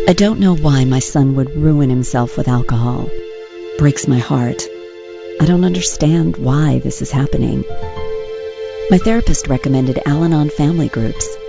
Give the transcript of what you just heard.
I don't know why my son would ruin himself with alcohol. Breaks my heart. I don't understand why this is happening. My therapist recommended Al-Anon family groups.